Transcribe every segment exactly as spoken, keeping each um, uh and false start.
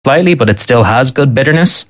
slightly, but it still has good bitterness.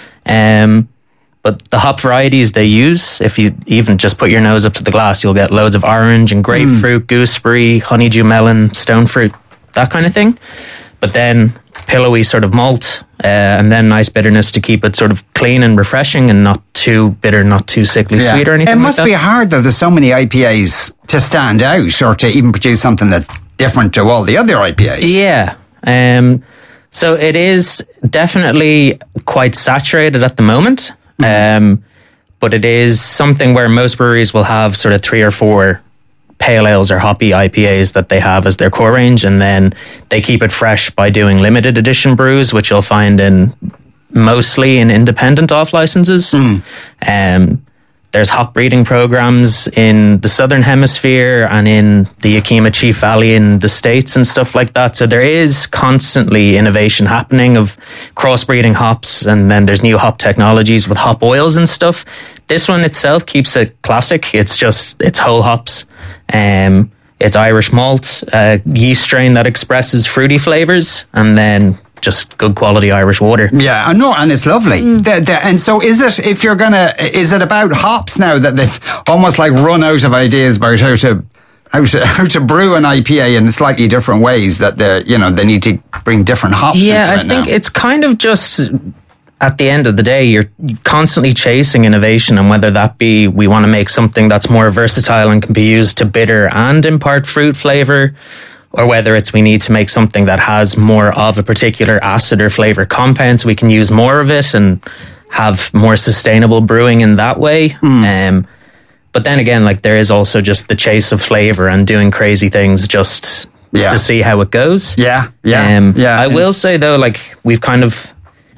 Um, but the hop varieties they use, if you even just put your nose up to the glass, you'll get loads of orange and grapefruit, mm. gooseberry, honeydew melon, stone fruit, that kind of thing. But then pillowy sort of malt, uh, and then nice bitterness to keep it sort of clean and refreshing and not too bitter, not too sickly yeah. sweet or anything. It must like that. be hard though, there's so many I P As to stand out or to even produce something that's different to all the other I P As. Yeah. Um, so it is definitely quite saturated at the moment. Mm. Um, but it is something where most breweries will have sort of three or four pale ales or hoppy I P As that they have as their core range, and then they keep it fresh by doing limited edition brews, which you'll find in mostly in independent off licenses. Mm. Um, there's hop breeding programs in the Southern Hemisphere and in the Yakima Chief Valley in the States and stuff like that. So there is constantly innovation happening of crossbreeding hops, and then there's new hop technologies with hop oils and stuff. This one itself keeps it classic. It's just, it's whole hops. Um, it's Irish malt, uh, yeast strain that expresses fruity flavors, and then just good quality Irish water. Yeah, I know, and it's lovely. Mm. The, the, and so is it, if you're gonna, is it about hops now that they've almost like run out of ideas about how to, how to, how to brew an I P A in slightly different ways, that they're, you know, they need to bring different hops yeah, into it now? Yeah, I think it's kind of just, at the end of the day, you're constantly chasing innovation, and whether that be we want to make something that's more versatile and can be used to bitter and impart fruit flavor, or whether it's we need to make something that has more of a particular acid or flavor compound so we can use more of it and have more sustainable brewing in that way. Mm. Um, but then again, like there is also just the chase of flavor and doing crazy things just yeah. to see how it goes. Yeah, yeah, um, yeah. I will say though, like we've kind of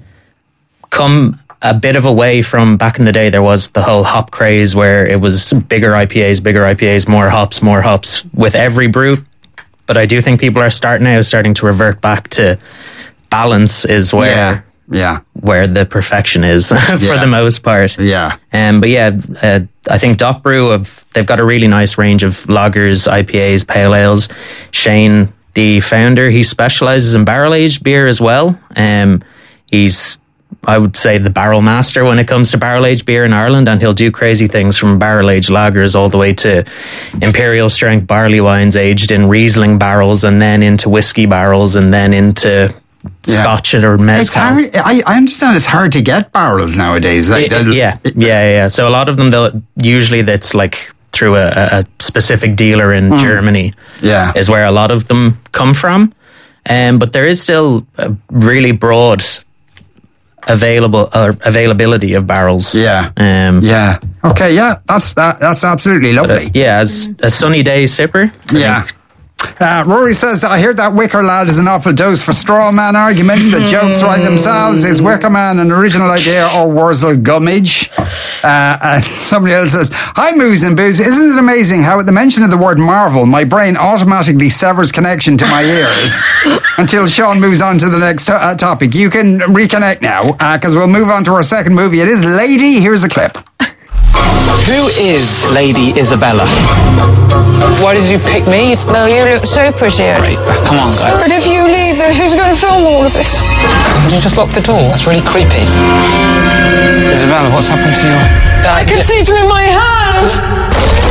come a bit of a way from back in the day. There was the whole hop craze where it was bigger I P As, bigger I P As, more hops, more hops with every brew. But I do think people are starting now starting to revert back to balance is where yeah, yeah. where the perfection is for yeah. the most part. Yeah. Um, but yeah, uh, I think Dock Brew, have, they've got a really nice range of lagers, I P As, pale ales. Shane, the founder, he specializes in barrel-aged beer as well. Um, he's I would say the barrel master when it comes to barrel-aged beer in Ireland, and he'll do crazy things from barrel-aged lagers all the way to imperial strength barley wines aged in Riesling barrels, and then into whiskey barrels, and then into yeah. Scotch or mezcal. It's hard, I, I understand it's hard to get barrels nowadays. Like, it, it, yeah, yeah, yeah. So a lot of them, though, usually that's like through a, a specific dealer in mm. Germany. Yeah, is where a lot of them come from. Um, but there is still a really broad available or uh, availability of barrels. Yeah. Um, yeah. Okay. Yeah. That's that. That's absolutely lovely. Uh, yeah. As a sunny day sipper. I yeah. think. Uh, Rory says that I heard that Wicker Lad is an awful dose for straw man arguments. The jokes write themselves. Is Wicker Man an original idea or Wurzel Gummidge? Uh, and somebody else says, hi, Moose and Booze. Isn't it amazing how at the mention of the word Marvel, my brain automatically severs connection to my ears until Sean moves on to the next to- uh, topic. You can reconnect now because uh, we'll move on to our second movie. It is Lady. Here's a clip. Who is Lady Isabella? Why did you pick me? Well, you look so pretty. Right, come on, guys. But if you leave, then who's going to film all of this? Did you just lock the door? That's really creepy. Isabella, what's happened to you? Uh, I can yeah. see through my hand.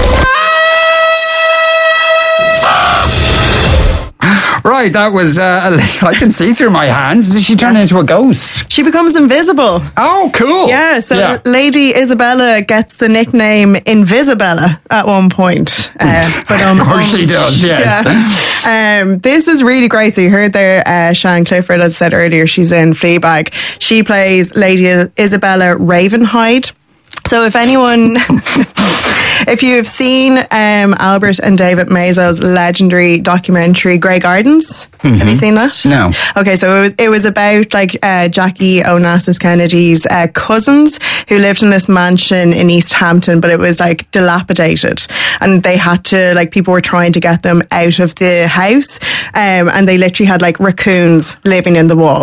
Right, that was, uh, I can see through my hands. Did she turn into a ghost? She becomes invisible. Oh, cool. Yeah, so yeah. Lady Isabella gets the nickname Invisibella at one point. Uh, but um, of course she does, yes. Yeah. Um, this is really great. So you heard there, uh, Sian Clifford, as I said earlier, she's in Fleabag. She plays Lady Isabella Ravenhide. So if anyone, if you've seen um, Albert and David Mazel's legendary documentary Grey Gardens, mm-hmm. have you seen that? No. Okay, so it was, it was about like uh, Jackie Onassis Kennedy's uh, cousins who lived in this mansion in East Hampton, but it was like dilapidated, and they had to, like, people were trying to get them out of the house, um, and they literally had like raccoons living in the wall.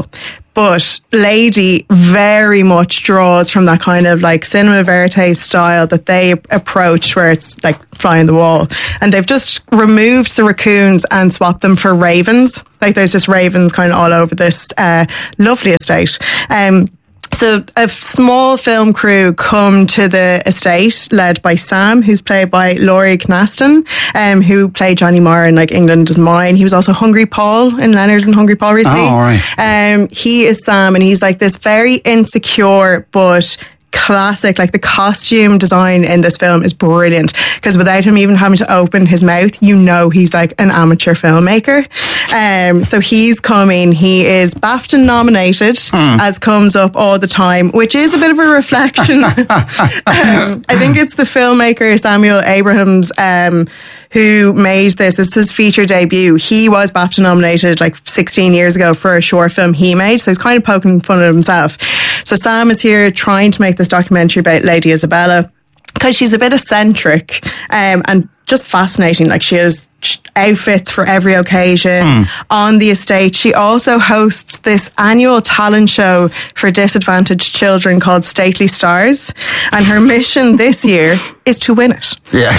But Lady very much draws from that kind of like cinema verite style that they approach, where it's like fly on the wall. And they've just removed the raccoons and swapped them for ravens. Like there's just ravens kind of all over this uh, lovely estate. Um, So a small film crew come to the estate, led by Sam, who's played by Laurie Knaston, um, who played Johnny Marr in like England Is Mine. He was also Hungry Paul in Leonard and Hungry Paul recently. Oh, right. Um, he is Sam, and he's like this very insecure but classic. Like the costume design in this film is brilliant, because without him even having to open his mouth, you know he's like an amateur filmmaker. Um, so he's coming. He is BAFTA nominated, mm. as comes up all the time, which is a bit of a reflection. um, I think it's the filmmaker Samuel Abrahams um, who made this. It's his feature debut. He was BAFTA nominated like sixteen years ago for a short film he made, so he's kind of poking fun at himself. So Sam is here trying to make this documentary about Lady Isabella, because she's a bit eccentric um, and just fascinating. Like she has outfits for every occasion mm. on the estate. She also hosts this annual talent show for disadvantaged children called Stately Stars, and her mission this year is to win it. Yeah.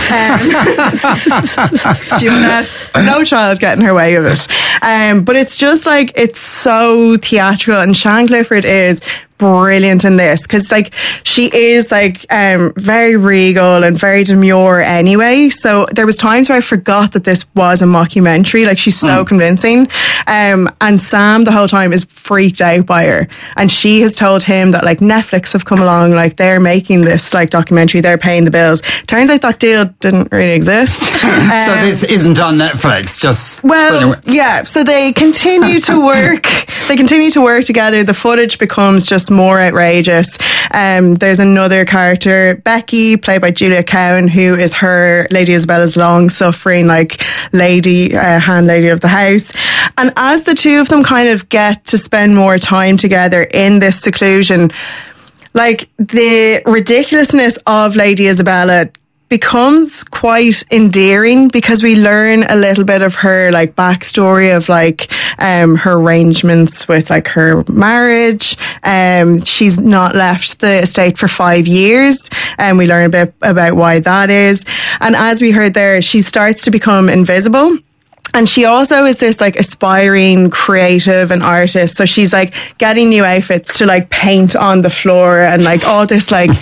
Um, she would let no child get in her way of it. Um, but it's just like, it's so theatrical, and Sian Clifford is brilliant in this, because like she is like um very regal and very demure anyway. So there was times where I forgot that this was a mockumentary. Like she's so mm. convincing, um and Sam the whole time is freaked out by her, and she has told him that like Netflix have come along, like they're making this like documentary, they're paying the bills. Turns out that deal didn't really exist. um, so this isn't on Netflix, just well yeah so they continue to work they continue to work together. The footage becomes just more outrageous. Um, there's another character, Becky, played by Julia Cowan, who is her Lady Isabella's long-suffering like lady, uh, hand lady of the house. And as the two of them kind of get to spend more time together in this seclusion, like the ridiculousness of Lady Isabella becomes quite endearing, because we learn a little bit of her like backstory of like um her arrangements with like her marriage. Um she's not left the estate for five years, and we learn a bit about why that is. And as we heard there, she starts to become invisible. And she also is this like aspiring creative and artist. So she's like getting new outfits to like paint on the floor, and like all this like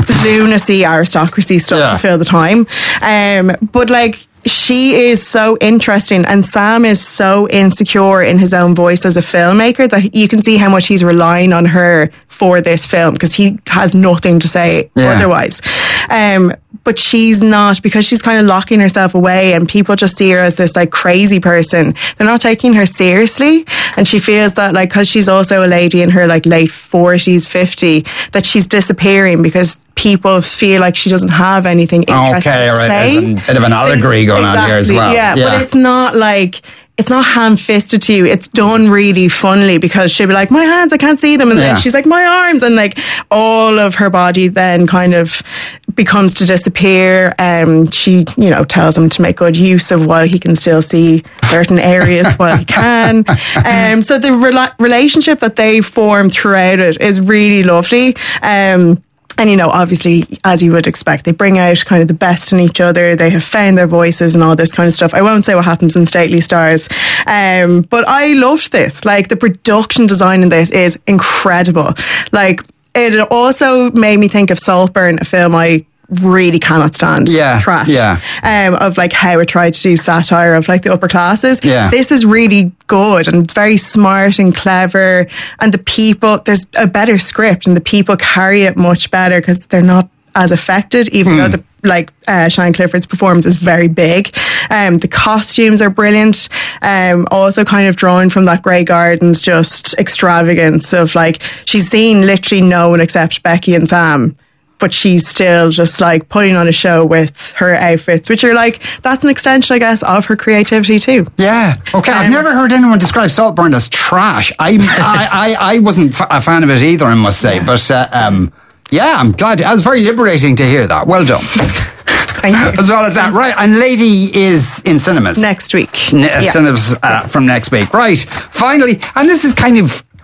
lunacy aristocracy stuff yeah. to fill the time. Um, but like she is so interesting, and Sam is so insecure in his own voice as a filmmaker that you can see how much he's relying on her for this film, because he has nothing to say yeah. otherwise. Um, but she's not, because she's kind of locking herself away, and people just see her as this like crazy person. They're not taking her seriously, and she feels that like, because she's also a lady in her like late forties, fifty, that she's disappearing because people feel like she doesn't have anything interesting okay, to right. say. There's a bit of an allegory going exactly, on here as well. Yeah, yeah, but it's not like, it's not ham-fisted to you. It's done really funnily, because she'll be like, my hands, I can't see them. And yeah. then she's like, my arms. And like all of her body then kind of becomes to disappear. Um, she, you know, tells him to make good use of while he can still see certain areas while he can. Um, so the rela- relationship that they form throughout it is really lovely. Um, And, you know, obviously, as you would expect, they bring out kind of the best in each other. They have found their voices and all this kind of stuff. I won't say what happens in Stately Stars. Um, but I loved this. Like, the production design in this is incredible. Like, it also made me think of Saltburn, a film I really cannot stand. Yeah, trash. yeah. Um, of like how it tried to do satire of like the upper classes. Yeah. This is really good, and it's very smart and clever, and the people, there's a better script, and the people carry it much better because they're not as affected, even mm. though the like uh, Sian Clifford's performance is very big. Um, the costumes are brilliant. Um, also kind of drawn from that Grey Gardens just extravagance of like, she's seen literally no one except Becky and Sam, but she's still just like putting on a show with her outfits, which are like, that's an extension, I guess, of her creativity too. Yeah. Okay. Um, I've never heard anyone describe Saltburn as trash. I I, I, I wasn't a fan of it either, I must say. Yeah. But uh, um, yeah, I'm glad. It was very liberating to hear that. Well done. Thank you. As well as that. Right. And Lady is in cinemas. Next week. Ne- yeah. Cinemas uh, from next week. Right. Finally, and this is kind of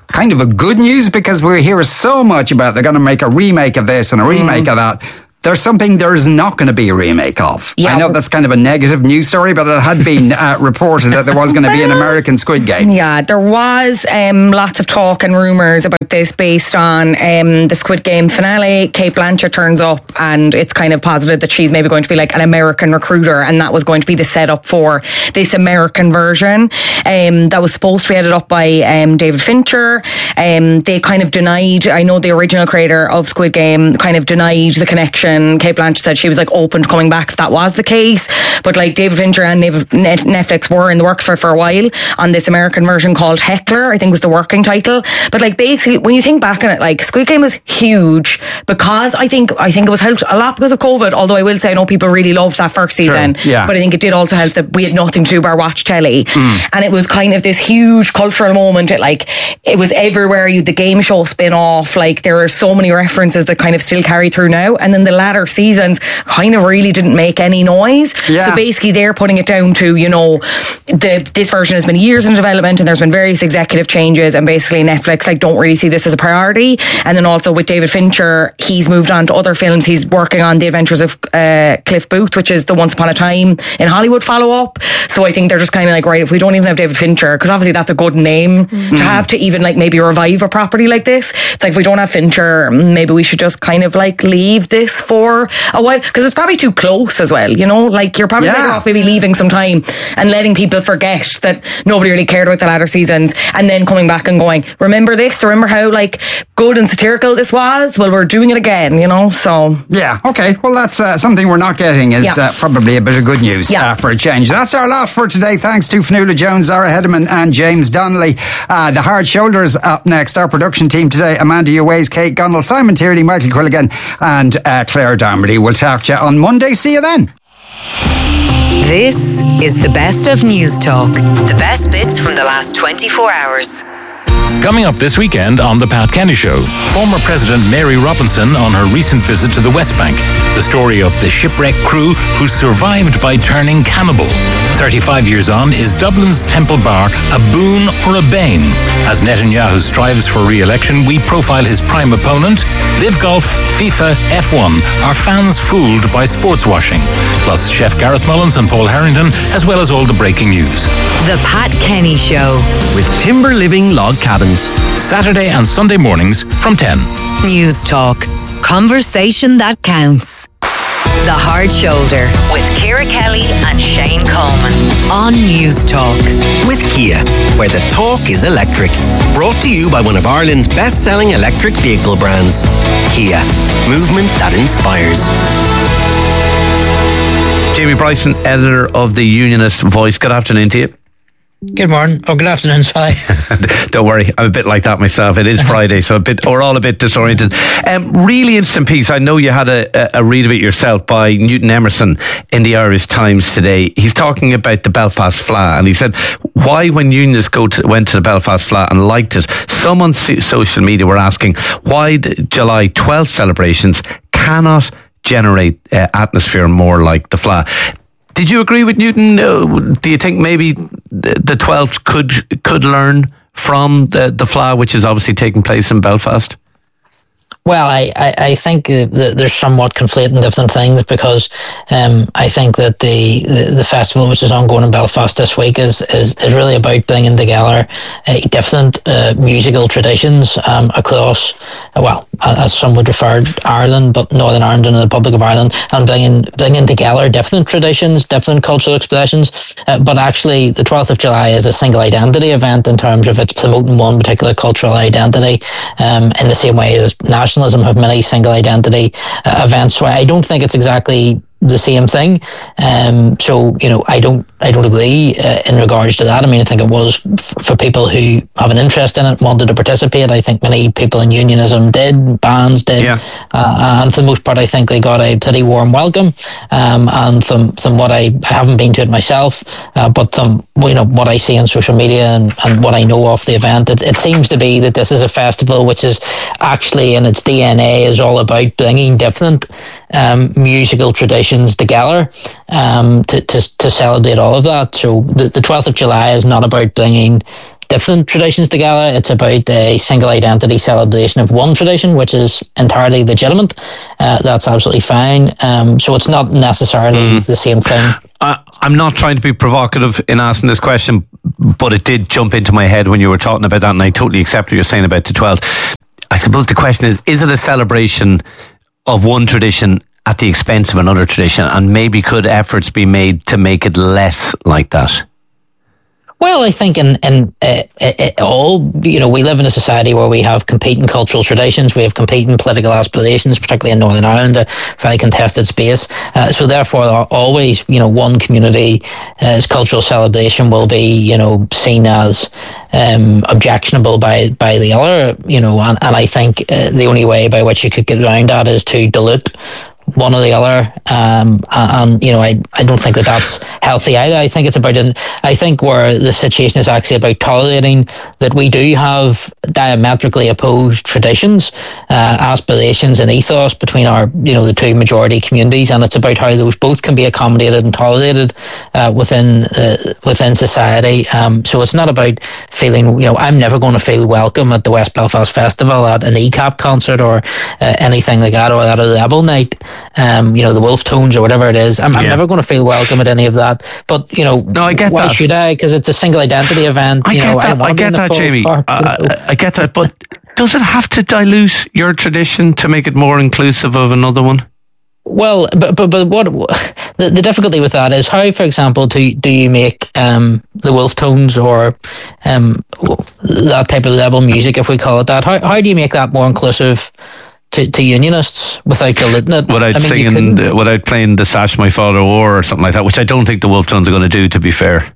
kind of a good news because we hear so much about they're going to make a remake of this and a remake mm. of that. There's something there's not going to be a remake of. Yeah, I know that's kind of a negative news story, but it had been uh, reported that there was going to be an American Squid Game. Yeah, there was um, lots of talk and rumours about this based on um, the Squid Game finale. Cate Blanchett turns up and it's kind of posited that she's maybe going to be like an American recruiter, and that was going to be the setup for this American version um, that was supposed to be headed up by um, David Fincher. Um, they kind of denied, I know the original creator of Squid Game kind of denied the connection. Cate Blanchett said she was like open to coming back if that was the case, but like David Fincher and Netflix were in the works for for a while on this American version called Heckler, I think was the working title. But like basically when you think back on it, like Squid Game was huge because I think I think it was helped a lot because of COVID, although I will say I know people really loved that first season. Sure, yeah. But I think it did also help that we had nothing to do but watch telly, mm. and it was kind of this huge cultural moment. It like it was everywhere. You the game show spin off, like there are so many references that kind of still carry through now, and then the latter seasons kind of really didn't make any noise. Yeah. So basically they're putting it down to, you know, the this version has been years in development and there's been various executive changes, and basically Netflix like don't really see this as a priority. And then also with David Fincher, he's moved on to other films. He's working on The Adventures of uh, Cliff Booth, which is the Once Upon a Time in Hollywood follow-up. So I think they're just kind of like, right, if we don't even have David Fincher, because obviously that's a good name mm-hmm. to have to even like maybe revive a property like this. It's like if we don't have Fincher, maybe we should just kind of like leave this for a while, because it's probably too close as well, you know, like you're probably yeah. better off maybe leaving some time and letting people forget that nobody really cared about the latter seasons, and then coming back and going, remember this, remember how like good and satirical this was, well we're doing it again, you know. So yeah, okay, well that's uh, something we're not getting is yeah. uh, probably a bit of good news yeah. uh, for a change. That's our lot for today. Thanks to Fionnuala Jones, Zara Hedeman and James Donnelly. uh, The Hard Shoulders up next. Our production team today: Amanda Uways, Kate Gunnell, Simon Tierney, Michael Quilligan and uh, Claire Darmody. We'll talk to you on Monday. See you then. This is the best of News Talk. The best bits from the last twenty-four hours. Coming up this weekend on The Pat Kenny Show, former President Mary Robinson on her recent visit to the West Bank. The story of the shipwreck crew who survived by turning cannibal. thirty-five years on, is Dublin's Temple Bar a boon or a bane? As Netanyahu strives for re-election, we profile his prime opponent. Live Golf, FIFA, F one. Are fans fooled by sports washing? Plus Chef Gareth Mullins and Paul Harrington, as well as all the breaking news. The Pat Kenny Show. With Timber Living Log Cabins. Saturday and Sunday mornings from ten. News Talk. Conversation that counts. The Hard Shoulder with Ciara Kelly and Shane Coleman on News Talk. With Kia, where the talk is electric. Brought to you by one of Ireland's best-selling electric vehicle brands. Kia. Movement that inspires. Jamie Bryson, editor of the Unionist Voice. Good afternoon to you. Good morning. Oh, good afternoon, Spy. Don't worry, I'm a bit like that myself. It is Friday, so a bit, we're all a bit disoriented. Um, really interesting piece. I know you had a, a read of it yourself by Newton Emerson in the Irish Times today. He's talking about the Belfast Fleadh, and he said why, when unionists go to, went to the Belfast Fleadh and liked it, some on social media were asking why the July twelfth celebrations cannot generate uh, atmosphere more like the Fleadh. Did you agree with Newton? Uh, do you think maybe the twelfth could could learn from the, the Fleadh, which is obviously taking place in Belfast? Well, I, I, I think uh, there's somewhat conflating different things, because um, I think that the, the, the festival, which is ongoing in Belfast this week, is is, is really about bringing together uh, different uh, musical traditions um, across, uh, well, as some would refer to Ireland, but Northern Ireland and the Republic of Ireland, and bringing bringing together different traditions, different cultural expressions. Uh, but actually, the twelfth of July is a single identity event in terms of it's promoting one particular cultural identity, um, in the same way as national have many single identity uh, events. So I don't think it's exactly the same thing. Um, so, you know, I don't I don't agree uh, in regards to that. I mean, I think it was f- for people who have an interest in it, wanted to participate. I think many people in unionism did, bands did. Yeah. Uh, and for the most part, I think they got a pretty warm welcome. Um, and from, from what I, I haven't been to it myself, uh, but from, you know, what I see on social media and, and what I know of the event, it, it seems to be that this is a festival which is actually in its D N A is all about bringing different um, musical traditions together um, to, to to celebrate all of that. So the, the twelfth of July is not about bringing different traditions together. It's about a single identity celebration of one tradition, which is entirely legitimate. Uh, that's absolutely fine. Um, so it's not necessarily mm. the same thing. Uh, I'm not trying to be provocative in asking this question, but it did jump into my head when you were talking about that, and I totally accept what you're saying about the twelfth. I suppose the question is, is it a celebration of one tradition at the expense of another tradition, and maybe could efforts be made to make it less like that? Well, I think in, in uh, uh, all, you know, we live in a society where we have competing cultural traditions, we have competing political aspirations, particularly in Northern Ireland, a very contested space. Uh, so therefore, always, you know, one community's uh, cultural celebration will be, you know, seen as um, objectionable by, by the other, you know, and, and I think uh, the only way by which you could get around that is to dilute one or the other, um, and, and you know, I, I don't think that that's healthy either. I think it's about an, I think where the situation is actually about tolerating that we do have diametrically opposed traditions, uh, aspirations, and ethos between our, you know, the two majority communities, and it's about how those both can be accommodated and tolerated uh, within uh, within society. Um, so it's not about feeling, you know, I'm never going to feel welcome at the West Belfast Festival, at an E C A P concert, or uh, anything like that, or at a Rebel night. Um, you know, the Wolf Tones or whatever it is. I'm, yeah. I'm never going to feel welcome at any of that. But, you know, no, I get why that. should I? Because it's a single identity event. I you get know, that, I, I get that, Jamie. Park, I, I, I get that. But does it have to dilute your tradition to make it more inclusive of another one? Well, but but but what the, the difficulty with that is how, for example, do do you make um, the Wolf Tones or um, that type of rebel music, if we call it that? How how do you make that more inclusive To, to unionists without diluting it? Without I mean, singing, the, without playing the Sash My Father Wore or something like that, which I don't think the Wolf Tones are going to do, to be fair.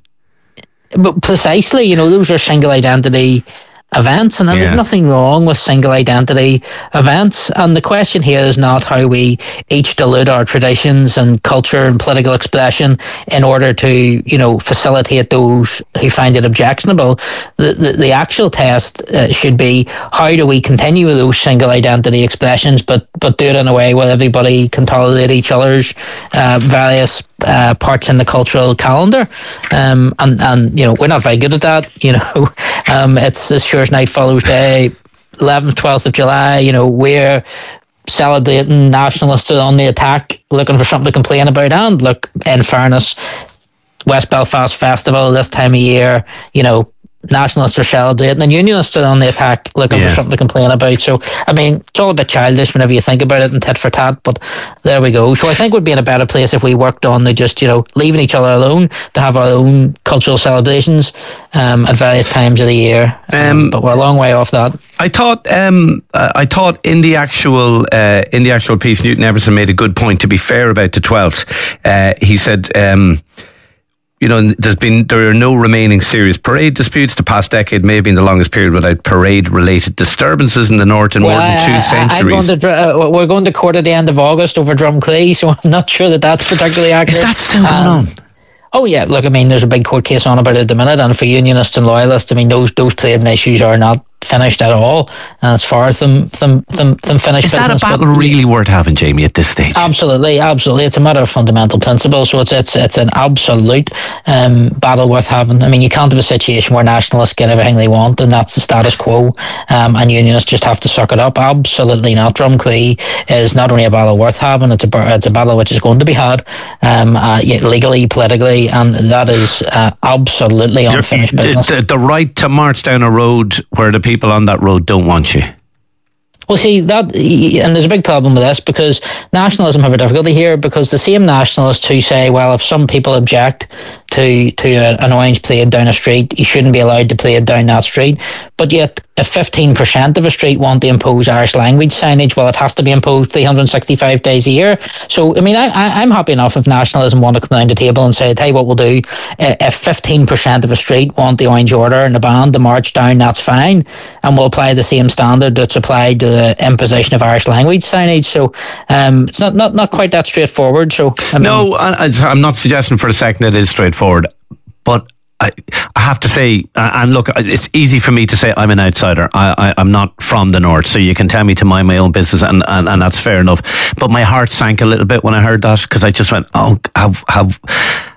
But precisely, you know, those are single identity events, and then yeah. there's nothing wrong with single identity events. And the question here is not how we each dilute our traditions and culture and political expression in order to, you know, facilitate those who find it objectionable. The the, the actual test uh, should be, how do we continue with those single identity expressions, but but do it in a way where everybody can tolerate each other's uh, various uh, parts in the cultural calendar. Um, and and you know, we're not very good at that. You know, um, it's it's sure Night Follows Day, eleventh, twelfth of July, you know, we're celebrating, nationalists are on the attack, looking for something to complain about. And look, in fairness, West Belfast Festival this time of year, you know, nationalists are celebrating and unionists are on the attack, looking yeah. for something to complain about. So, I mean, it's all a bit childish whenever you think about it and tit for tat, but there we go. So I think we'd be in a better place if we worked on the just, you know, leaving each other alone to have our own cultural celebrations um, at various times of the year. Um, um, but we're a long way off that. I thought, um, uh, I thought in the actual, uh, in the actual piece, Newton Everson made a good point. To be fair about the twelfth, uh, he said, Um, you know, there's been there are no remaining serious parade disputes. The past decade may have been the longest period without parade-related disturbances in the north in well, more than two I, centuries. I'm going to, uh, we're going to court at the end of August over Drumclea, so I'm not sure that that's particularly accurate. Is that still going um, on? Oh yeah, look, I mean, there's a big court case on about it at the minute, and for unionists and loyalists, I mean, those those parading issues are not finished at all, and as far as them them them, them finished. Is that business, a battle but, really worth having, Jamie, at this stage? Absolutely, absolutely. It's a matter of fundamental principle, so it's it's it's an absolute um, battle worth having. I mean, you can't have a situation where nationalists get everything they want, and that's the status quo, um, and unionists just have to suck it up. Absolutely not. Drumclea is not only a battle worth having; it's a it's a battle which is going to be had, um, uh, legally, politically, and that is uh, absolutely unfinished the, business. The, the right to march down a road where the people on that road don't want you. Well, see, that, and there's a big problem with this, because nationalism have a difficulty here, because the same nationalists who say, well, if some people object to to a, an orange parade down a street, you shouldn't be allowed to parade down that street. But yet, if fifteen percent of a street want to impose Irish language signage, well, it has to be imposed three hundred sixty-five days a year. So, I mean, I, I, I'm happy enough if nationalism want to come down the table and say, hey, what we'll do, uh, if fifteen percent of a street want the Orange Order and the band to march down, that's fine. And we'll apply the same standard that's applied to the imposition of Irish language signage. So, um, it's not, not, not quite that straightforward. So, I mean, no, I, I'm not suggesting for a second it is straightforward, but I, I have to say, and look, it's easy for me to say I'm an outsider. I, I, I'm not from the north, so you can tell me to mind my own business, and, and, and that's fair enough. But my heart sank a little bit when I heard that, because I just went, oh, have have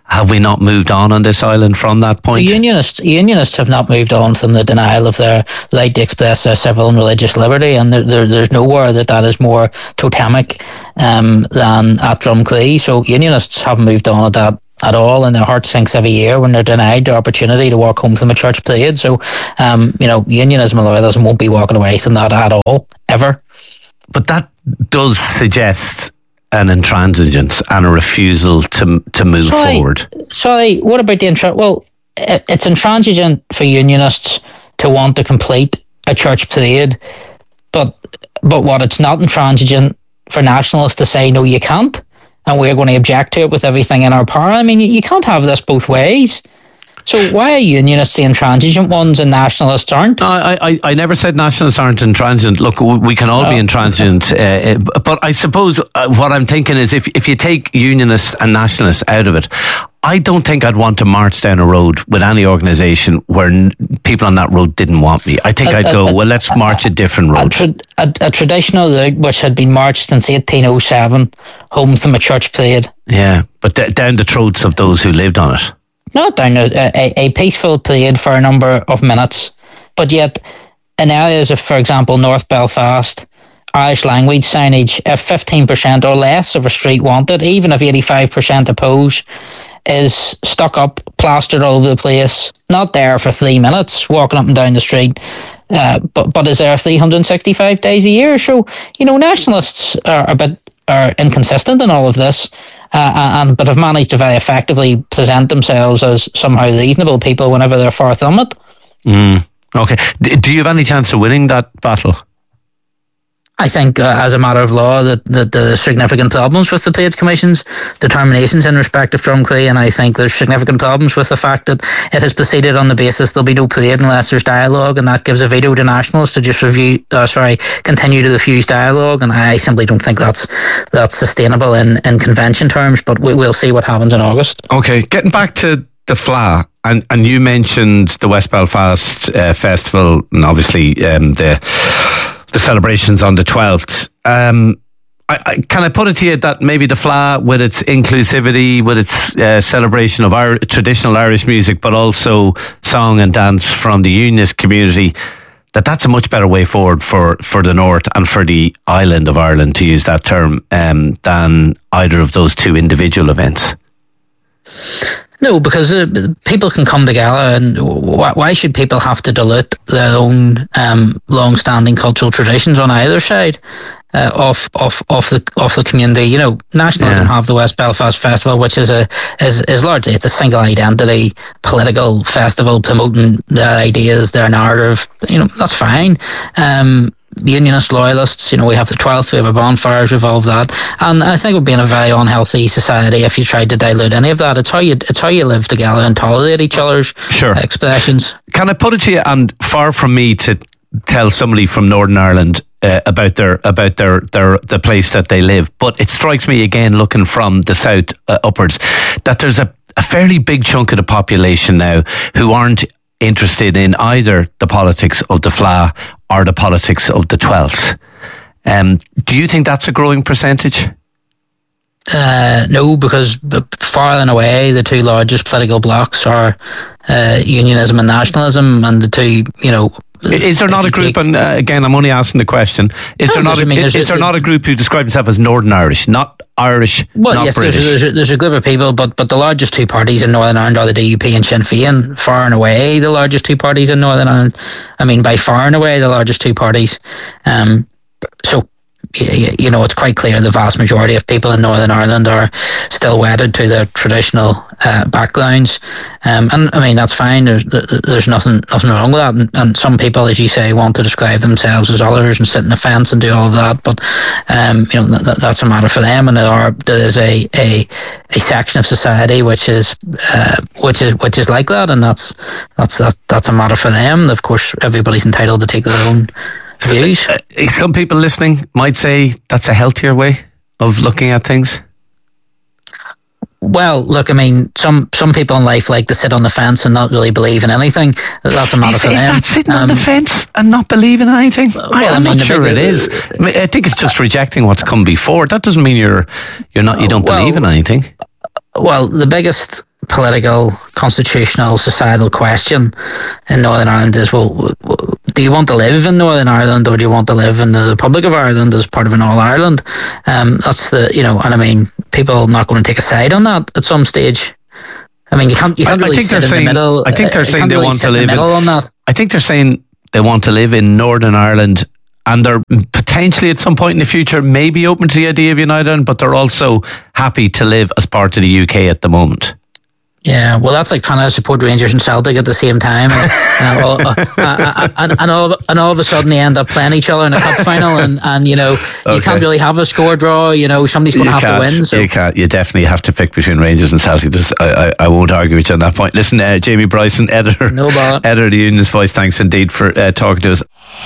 have we not moved on on this island from that point? Unionists, unionists have not moved on from the denial of their right to express their civil and religious liberty, and there, there, there's nowhere that that is more totemic um, than at Drumcree. So unionists haven't moved on at that at all, and their heart sinks every year when they're denied the opportunity to walk home from a church parade. So, um, you know, unionism and loyalism won't be walking away from that at all, ever. But that does suggest an intransigence and a refusal to to move sorry, forward. Sorry, what about the intransigence? Well, it, it's intransigent for unionists to want to complete a church parade, but but what it's not intransigent for nationalists to say, no, you can't, and we're going to object to it with everything in our power. I mean, you, you can't have this both ways. So why are unionists the intransigent ones and nationalists aren't? I, I, I never said nationalists aren't intransigent. Look, we can all oh, be intransigent. Okay. Uh, but I suppose uh, what I'm thinking is if, if you take unionists and nationalists out of it, I don't think I'd want to march down a road with any organisation where n- people on that road didn't want me. I think a, I'd go, a, well, let's march a, a different road. A, tra- a, a traditional route which had been marched since eighteen oh seven, home from a church parade. Yeah, but d- down the throats of those who lived on it. Not down a, a, a peaceful parade for a number of minutes, but yet in areas of, for example, North Belfast, Irish language signage, if fifteen percent or less of a street wanted, even if eighty-five percent oppose, is stuck up, plastered all over the place, not there for three minutes, walking up and down the street, uh, but but is there three hundred sixty-five days a year. So, you know, nationalists are a bit are inconsistent in all of this. Uh, and but have managed to very effectively present themselves as somehow reasonable people whenever they're far from it. Mm, okay. D- do you have any chance of winning that battle? I think, uh, as a matter of law, that, that there's significant problems with the Trades Commission's determinations in respect of Drumcree, and I think there's significant problems with the fact that it has proceeded on the basis there'll be no parade unless there's dialogue, and that gives a veto to nationalists to just review, uh, sorry, continue to refuse dialogue, and I simply don't think that's that's sustainable in, in convention terms, but we, we'll see what happens in August. Okay, getting back to the F L A, and, and you mentioned the West Belfast uh, Festival, and obviously um, the... the celebrations on the twelfth. Um, I, I, can I put it to you that maybe the F L A, with its inclusivity, with its uh, celebration of our traditional Irish music, but also song and dance from the unionist community, that that's a much better way forward for, for the North and for the island of Ireland, to use that term, um, than either of those two individual events? No, because uh, people can come together, and why, why should people have to dilute their own um, long-standing cultural traditions on either side uh, of of of the of the community? You know, nationalism yeah. have the West Belfast Festival, which is a is is largely it's a single identity political festival promoting their ideas, their narrative. You know, that's fine. Um, Unionist loyalists, you know, we have the twelfth, we have a bonfires, we have all of that, and I think it would be in a very unhealthy society if you tried to dilute any of that. It's how you it's how you live together and tolerate each other's sure. expressions. Can I put it to you, and far from me to tell somebody from Northern Ireland uh, about their about their, their the place that they live, but it strikes me again, looking from the south uh, upwards, that there's a, a fairly big chunk of the population now who aren't interested in either the politics of the F L A or the politics of the twelfth. Um, do you think that's a growing percentage? Uh, no, because far and away the two largest political blocs are uh, unionism and nationalism, and the two, you know. Is there not a group, and uh, again, I'm only asking the question, is no, there not a, I mean, is, is there not a group who describe themselves as Northern Irish, not Irish, well, not yes, British? There's, there's, a, there's a group of people, but but the largest two parties in Northern Ireland are the D U P and Sinn Féin, far and away the largest two parties in Northern Ireland. I mean, by far and away the largest two parties. Um, so, you know, it's quite clear the vast majority of people in Northern Ireland are still wedded to their traditional uh, backgrounds, um, and I mean that's fine. There's there's nothing nothing wrong with that. And, and some people, as you say, want to describe themselves as others and sit in the fence and do all of that. But um, you know th- that's a matter for them. And there are there is a a, a section of society which is uh, which is which is like that, and that's that's that, that's a matter for them. Of course, everybody's entitled to take their own views. Uh, some people listening might say that's a healthier way of looking at things. Well, look, I mean, some, some people in life like to sit on the fence and not really believe in anything. That's a matter is, for is them. Is that sitting um, on the fence and not believing in anything? Well, I, I'm I mean, not sure big, it is. I, mean, I think it's just rejecting what's come before. That doesn't mean you're you're not you don't well, believe in anything. Well, the biggest political, constitutional, societal question in Northern Ireland is, well, w- w- do you want to live in Northern Ireland, or do you want to live in the Republic of Ireland as part of an All Ireland? Um, that's the, you know, and I mean, people are not going to take a side on that at some stage. I mean, you can't, you can't I, really I think sit they're in saying, the middle. I think they're uh, saying can't they really want sit to live in the middle on that. I think they're saying they want to live in Northern Ireland, and they're potentially at some point in the future maybe open to the idea of United Ireland, but they're also happy to live as part of the U K at the moment. Yeah, well, that's like trying to support Rangers and Celtic at the same time, and, uh, all, uh, uh, and, and all of, and all of a sudden they end up playing each other in a cup final, and, and you know you Okay. can't really have a score draw. You know, somebody's going to You have to can't, win. So You can't. You definitely have to pick between Rangers and Celtic. Just, I, I, I won't argue with you on that point. Listen, uh, Jamie Bryson, editor, No bother. editor of the Union's Voice. Thanks indeed for uh, talking to us.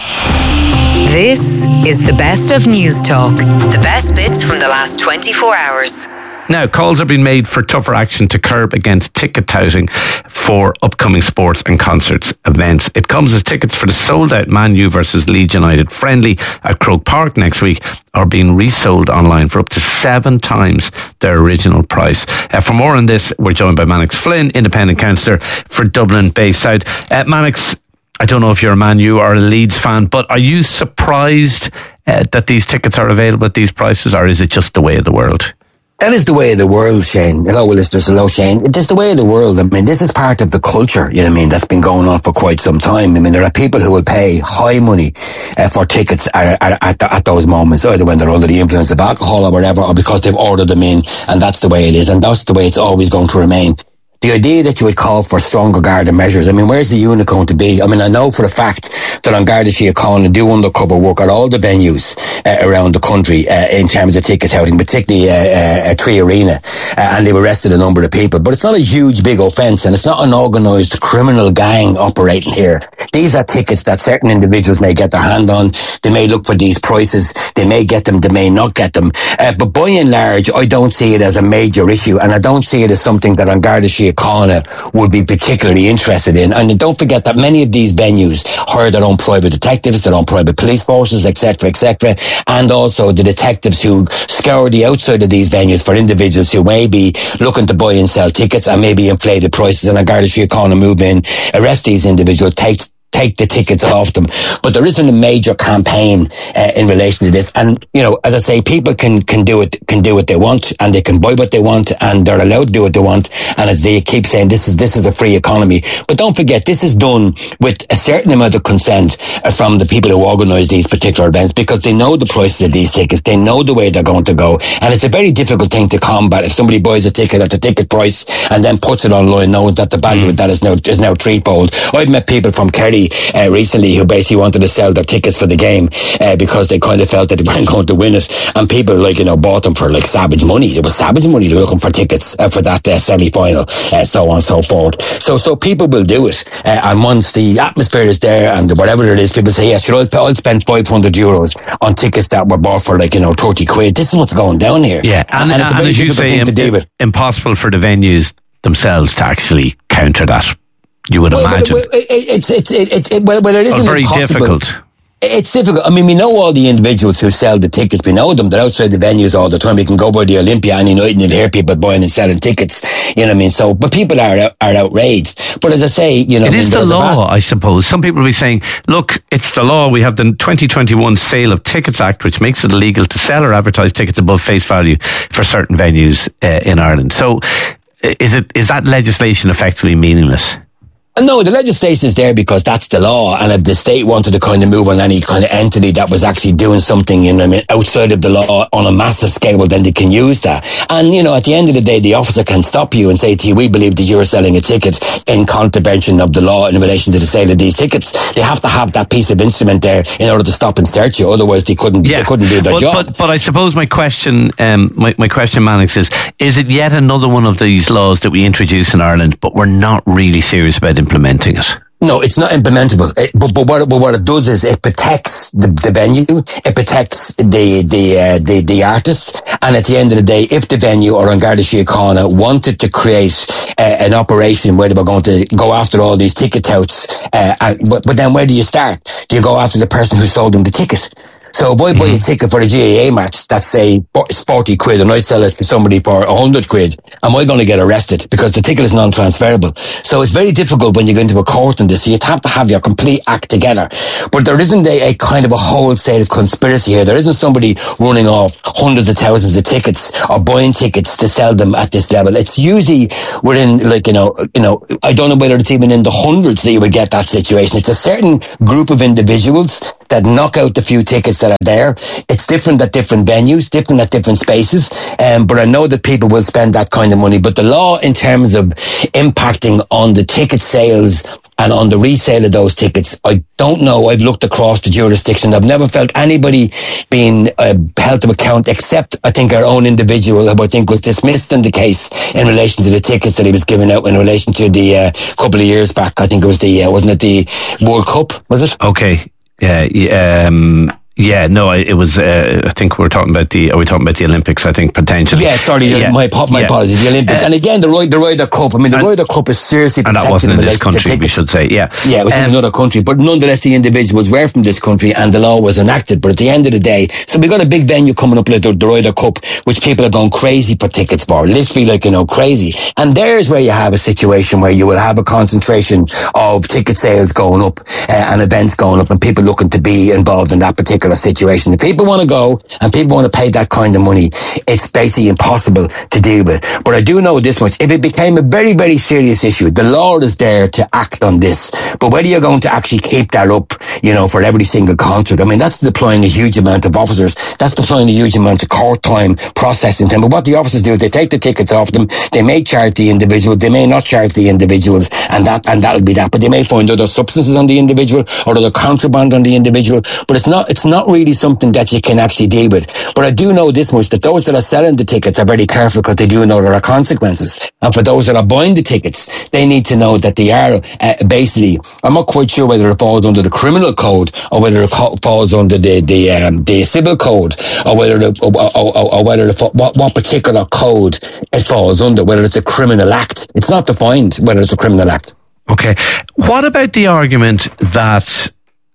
This is the best of News Talk. The best bits from the last twenty-four hours. Now, calls are being made for tougher action to curb against ticket touting for upcoming sports and concerts events. It comes as tickets for the sold-out Man U versus Leeds United friendly at Croke Park next week are being resold online for up to seven times their original price. Uh, for more on this, we're joined by Mannix Flynn, independent councillor for Dublin Bay South. Uh, Mannix, I don't know if you're a Man U or a Leeds fan, but are you surprised uh, that these tickets are available at these prices, or is it just the way of the world? That is the way of the world, Shane. Hello, listeners. Hello, Shane. It is the way of the world. I mean, this is part of the culture, you know what I mean, that's been going on for quite some time. I mean, there are people who will pay high money uh, for tickets at, at, at, at those moments, either when they're under the influence of alcohol or whatever, or because they've ordered them in, and that's the way it is, and that's the way it's always going to remain. The idea that you would call for stronger Garda measures, I mean, where's the unit going to be? I mean, I know for a fact that on Garda Síochána do undercover work at all the venues uh, around the country uh, in terms of ticket touting, particularly uh, uh, Tree Arena, uh, and they've arrested a number of people. But it's not a huge, big offence, and it's not an organised criminal gang operating here. These are tickets that certain individuals may get their hand on. They may look for these prices. They may get them, they may not get them. Uh, but by and large, I don't see it as a major issue, and I don't see it as something that on Garda Síochána would be particularly interested in. And don't forget that many of these venues hire their own private detectives, their own private police forces, et cetera, et cetera, and also the detectives who scour the outside of these venues for individuals who may be looking to buy and sell tickets and maybe inflated prices, and a Garda Síochána move in, arrest these individuals, take take the tickets off them. But there isn't a major campaign uh, in relation to this. And, you know, as I say, people can, can do it, can do what they want, and they can buy what they want, and they're allowed to do what they want. And as they keep saying, this is, this is a free economy. But don't forget, this is done with a certain amount of consent uh, from the people who organise these particular events, because they know the prices of these tickets. They know the way they're going to go. And it's a very difficult thing to combat. If somebody buys a ticket at the ticket price and then puts it online, knowing that the value of that is now, is now threefold. I've met people from Kerry Uh, recently who basically wanted to sell their tickets for the game uh, because they kind of felt that they weren't going to win it, and people like you know bought them for like savage money. It was savage money. They were looking for tickets uh, for that uh, semi-final, uh, so on and so forth. So so people will do it, uh, and once the atmosphere is there and whatever it is, people say, yes, sure, I'll, I'll spend five hundred euros on tickets that were bought for like you know thirty quid. This is what's going down here. Yeah, and, and, and it's a and very as you difficult say, thing to deal with. impossible for the venues themselves to actually counter that. You would well, imagine. Well, it, it's it's it, it, it, well, well, it isn't or very impossible. difficult. It's difficult. I mean, we know all the individuals who sell the tickets. We know them. They're outside the venues all the time. We can go by the Olympia any night and you'll hear people buying and selling tickets. You know what I mean? So, but people are are outraged. But as I say, you know, it I mean, is the there's a law, vast- I suppose. Some people will be saying, look, it's the law. We have the twenty twenty-one Sale of Tickets Act, which makes it illegal to sell or advertise tickets above face value for certain venues uh, in Ireland. So, is it is that legislation effectively meaningless? No, the legislation is there because that's the law, and if the state wanted to kind of move on any kind of entity that was actually doing something, you know, I mean, outside of the law on a massive scale, well, then they can use that. And, you know, at the end of the day, the officer can stop you and say to you, we believe that you're selling a ticket in contravention of the law in relation to the sale of these tickets. They have to have that piece of instrument there in order to stop and search you. Otherwise, they couldn't, Yeah. they couldn't do their but, job. But, but I suppose my question, um, my, my question, Mannix, is, is it yet another one of these laws that we introduce in Ireland, but we're not really serious about implementing it? No, it's not implementable. It, but, but what, but what it does is it protects the, the venue, it protects the the, uh, the the artists, and at the end of the day, if the venue or on Garda Síochána wanted to create uh, an operation where they were going to go after all these ticket touts, uh, and, but, but then where do you start? Do you go after the person who sold them the ticket? So if I buy a ticket for a G A A match that's say forty quid and I sell it to somebody for a hundred quid, am I going to get arrested? Because the ticket is non-transferable. So it's very difficult when you go into a court on this. So you have to have your complete act together. But there isn't a, a kind of a wholesale conspiracy here. There isn't somebody running off hundreds of thousands of tickets or buying tickets to sell them at this level. It's usually within, like, you know, you know, I don't know whether it's even in the hundreds that you would get that situation. It's a certain group of individuals that knock out the few tickets that are there. It's different at different venues, different at different spaces. Um, but I know that people will spend that kind of money. But the law in terms of impacting on the ticket sales and on the resale of those tickets, I don't know. I've looked across the jurisdiction. I've never felt anybody being uh, held to account, except I think our own individual, who I think was dismissed in the case in relation to the tickets that he was giving out in relation to the uh, couple of years back. I think it was the, uh, wasn't it the World Cup, was it? Okay. Yeah. yeah um, Yeah, no, I, it was, uh, I think we're talking about the, are we talking about the Olympics, I think, potentially? Yeah, sorry, yeah. my, my yeah. apologies, the Olympics. Uh, and again, the, the Ryder Cup, I mean, the and, Ryder Cup is seriously and that wasn't in this country, we should say, yeah. Yeah, it was um, in another country, but nonetheless, the individuals were from this country and the law was enacted. But at the end of the day, so we've got a big venue coming up like the, the Ryder Cup, which people are going crazy for tickets for, literally like, you know, crazy. And there's where you have a situation where you will have a concentration of ticket sales going up uh, and events going up and people looking to be involved in that particular situation. The people want to go and people want to pay that kind of money, it's basically impossible to deal with. But I do know this much. If it became a very, very serious issue, the law is there to act on this. But whether you're going to actually keep that up, you know, for every single concert, I mean, that's deploying a huge amount of officers. That's deploying a huge amount of court time, processing time. But what the officers do is they take the tickets off them. They may charge the individuals. They may not charge the individuals. And that, and that'll be that. But they may find other substances on the individual or other contraband on the individual. But it's not, it's not really something that you can actually deal with. But I do know this much, that those that are selling the tickets are very careful because they do know there are consequences. And for those that are buying the tickets, they need to know that they are uh, basically, I'm not quite sure whether it falls under the criminal code or whether it falls under the the, um, the civil code or whether the, or, or, or whether the, what, what particular code it falls under, whether it's a criminal act. It's not defined whether it's a criminal act. Okay. What about the argument that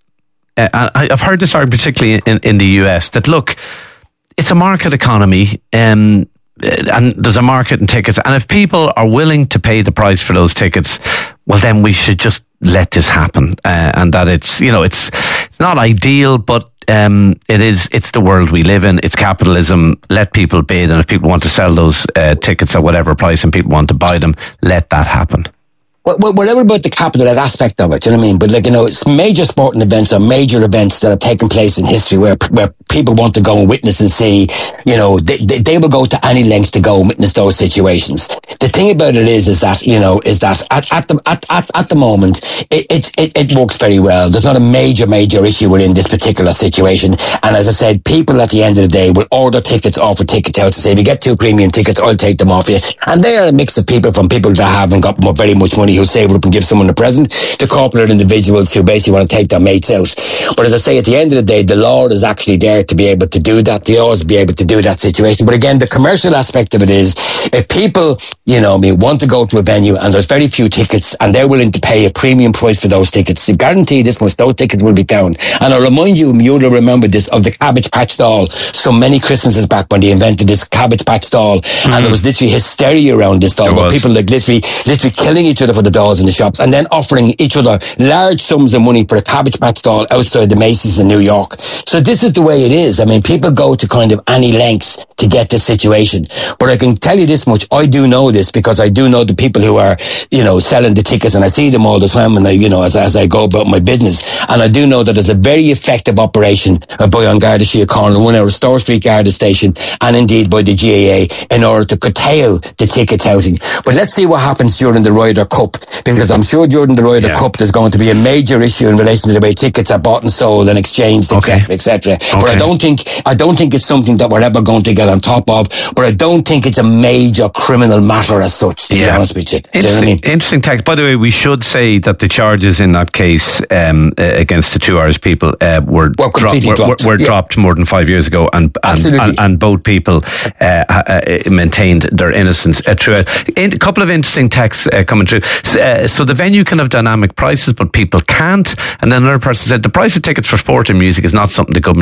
Uh, I've heard this argument particularly in, in the U S that, look, it's a market economy um, and there's a market in tickets, and if people are willing to pay the price for those tickets, well, then we should just let this happen. Uh, and that it's, you know, it's it's not ideal, but um, it is, it's the world we live in. It's capitalism. Let people bid, and if people want to sell those uh, tickets at whatever price and people want to buy them, let that happen. Well, whatever about the capital aspect of it, you know what I mean? But like, you know, it's major sporting events or major events that have taken place in history where where people want to go and witness and see, you know, they, they, they will go to any lengths to go and witness those situations. The thing about it is, is that, you know, is that at, at the, at, at, at the moment, it, it, it, it works very well. There's not a major, major issue within this particular situation. And as I said, people at the end of the day will order tickets off of ticket out to say, if you get two premium tickets, I'll take them off you. And they are a mix of people, from people that haven't got very much money who'll save it up and give someone a present, to corporate individuals who basically want to take their mates out. But as I say, at the end of the day, the law is actually there to be able to do that. They always be able to do that situation. But again, the commercial aspect of it is, if people, you know, I mean, want to go to a venue and there's very few tickets and they're willing to pay a premium price for those tickets, to guarantee this much, those tickets will be found. And I remind you, you'll remember this, of the Cabbage Patch stall so many Christmases back when they invented this Cabbage Patch stall, mm-hmm. and there was literally hysteria around this stall, where people like literally, literally killing each other for the dolls in the shops and then offering each other large sums of money for a Cabbage Patch stall outside the Macy's in New York. So this is the way it is. I mean, people go to kind of any lengths to get this situation. But I can tell you this much, I do know this because I do know the people who are, you know, selling the tickets, and I see them all the time, and I, you know, as, as I go about my business. And I do know that there's a very effective operation by on Garda Síochána, one hour Store Street Garda Station, and indeed by the G A A, in order to curtail the ticket touting. But let's see what happens during the Ryder Cup, because I'm sure during the Ryder yeah. Cup there's going to be a major issue in relation to the way tickets are bought and sold and exchanged, et cetera, okay. et cetera. Okay. But I don't think I don't think it's something that we're ever going to get on top of. But I don't think it's a major criminal matter as such, to yeah. be honest with you. Do interesting, you know what I mean? Interesting text. By the way, we should say that the charges in that case um, uh, against the two Irish people uh, were, well, dro- were, dropped. were, were yeah. dropped more than five years ago, and and, and, and both people uh, uh, maintained their innocence uh, throughout. A couple of interesting texts uh, coming through. Uh, so the venue can have dynamic prices, but people can't. And then another person said the price of tickets for sport and music is not something the government should be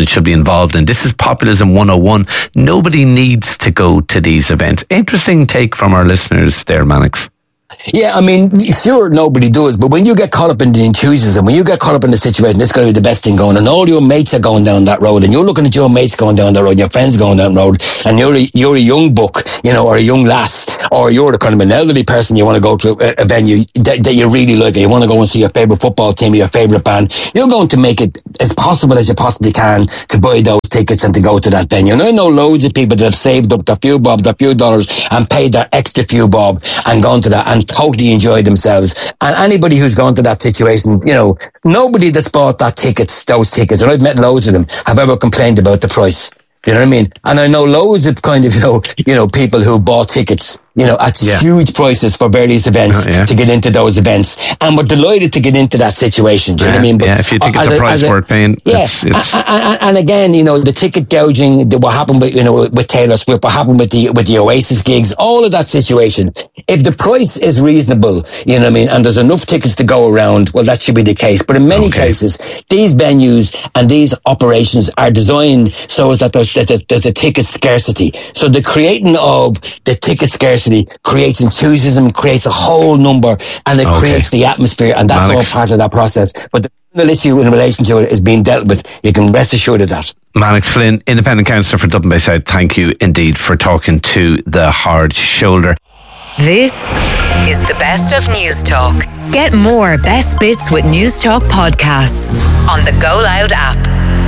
involved in. This is populism one oh one. Nobody needs to go to these events. Interesting take from our listeners there, Mannix. Yeah, I mean, sure, nobody does, but when you get caught up in the enthusiasm, when you get caught up in the situation, this is going to be the best thing going, and all your mates are going down that road, and you're looking at your mates going down that road, your friends going down the road, and you're a, you're a young buck, you know, or a young lass, or you're the kind of an elderly person, you want to go to a, a venue that, that you really like, and you want to go and see your favourite football team or your favourite band, you're going to make it as possible as you possibly can to buy those tickets and to go to that venue. And I know loads of people that have saved up their few bob, their few dollars, and paid their extra few bob, and gone to that, and totally enjoy themselves. And anybody who's gone to that situation, you know, nobody that's bought that tickets, those tickets, and I've met loads of them, have ever complained about the price. You know what I mean? And I know loads of kind of, you know, you know, people who bought tickets, you know, at yeah. huge prices for various events uh, yeah. to get into those events. And we're delighted to get into that situation. Do you yeah, know what I mean? But yeah, if you think it's a price worth paying. Yeah. It's, it's and, and, and again, you know, the ticket gouging, the, what happened with, you know, with Taylor Swift, what happened with the, with the Oasis gigs, all of that situation. If the price is reasonable, you know what I mean, and there's enough tickets to go around, well, that should be the case. But in many okay. cases, these venues and these operations are designed so that there's, that there's, there's a ticket scarcity. So the creating of the ticket scarcity creates enthusiasm, creates a whole number, and it okay. creates the atmosphere, and that's Mannix. all part of that process. But the issue in relation to it is being dealt with. You can rest assured of that. Mannix Flynn, Independent Councillor for Dublin Bay South, thank you indeed for talking to The Hard Shoulder. This is the best of News Talk. Get more best bits with News Talk podcasts on the Go Loud app.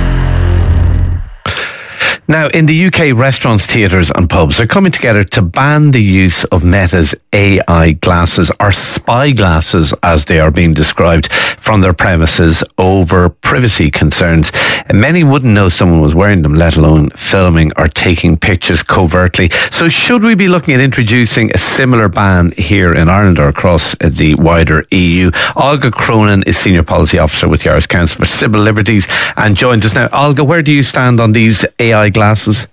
Now, in the U K, restaurants, theatres and pubs are coming together to ban the use of Meta's A I glasses, or spy glasses as they are being described, from their premises over privacy concerns. Many wouldn't know someone was wearing them, let alone filming or taking pictures covertly. So should we be looking at introducing a similar ban here in Ireland or across the wider E U? Olga Cronin is Senior Policy Officer with the Irish Council for Civil Liberties and joins us now. Olga, where do you stand on these A I glasses?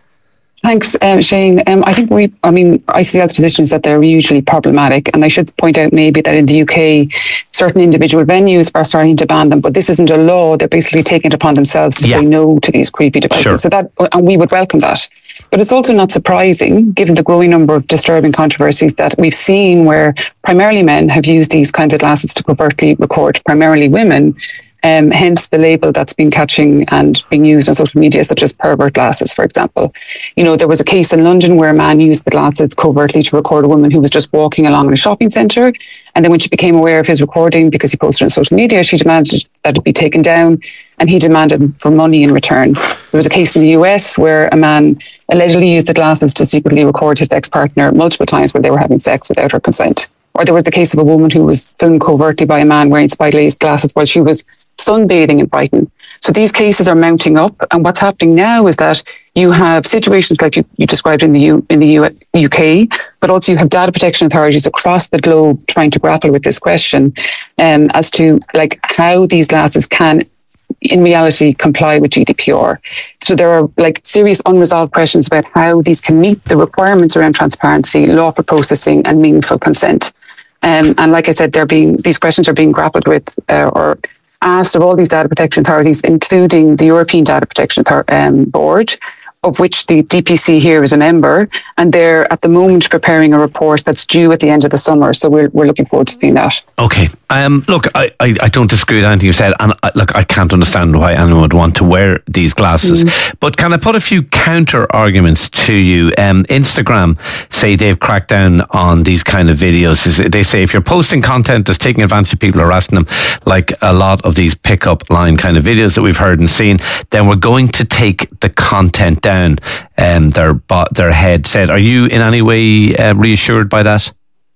Thanks, um, Shane. Um, I think we, I mean, I C L's position is that they're hugely problematic, and I should point out maybe that in the U K, certain individual venues are starting to ban them, but this isn't a law. They're basically taking it upon themselves to yeah. say no to these creepy devices. Sure. So that, and we would welcome that. But it's also not surprising, given the growing number of disturbing controversies that we've seen, where primarily men have used these kinds of glasses to covertly record primarily women. Um, hence the label that's been catching and being used on social media, such as pervert glasses, for example. You know, there was a case in London where a man used the glasses covertly to record a woman who was just walking along in a shopping centre. And then when she became aware of his recording, because he posted on social media, she demanded that it be taken down, and he demanded for money in return. There was a case in the U S where a man allegedly used the glasses to secretly record his ex-partner multiple times where they were having sex without her consent. Or there was the case of a woman who was filmed covertly by a man wearing spy-glazed glasses while she was sunbathing in Brighton. So these cases are mounting up, and what's happening now is that you have situations like you, you described in the U, in the U, U K, but also you have data protection authorities across the globe trying to grapple with this question um, as to like how these glasses can in reality comply with G D P R. So there are like serious unresolved questions about how these can meet the requirements around transparency, lawful processing and meaningful consent. Um, and like I said, they're being these questions are being grappled with uh, or asked of all these data protection authorities, including the European Data Protection Author- um, Board, of which the D P C here is a member, and they're at the moment preparing a report that's due at the end of the summer. So we're we're looking forward to seeing that. Okay. Um, look, I, I, I don't disagree with anything you said, and I, look, I can't understand why anyone would want to wear these glasses. Mm. But can I put a few counter arguments to you? Um, Instagram say they've cracked down on these kind of videos. They say if you're posting content that's taking advantage of people, harassing them, like a lot of these pick-up line kind of videos that we've heard and seen, then we're going to take the content down. Um, their their head said. Are you in any way uh, reassured by that?